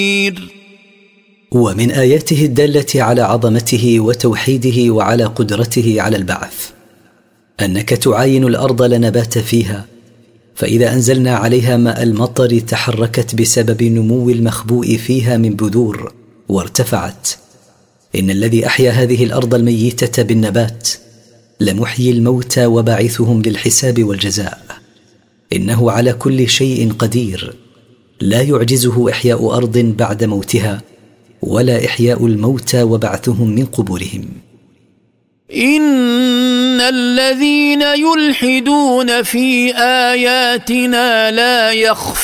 ومن آياته الدالة على عظمته وتوحيده وعلى قدرته على البعث أنك تعاين الأرض لا نبات فيها، فإذا أنزلنا عليها ماء المطر تحركت بسبب نمو المخبوء فيها من بذور وارتفعت. إن الذي أحيا هذه الأرض الميتة بالنبات لمحيي الموتى وباعثهم للحساب والجزاء. إنه على كل شيء قدير، لا يعجزه إحياء أرض بعد موتها ولا إحياء الموتى وبعثهم من قبورهم. إن الذين يلحدون في آياتنا لا يخفون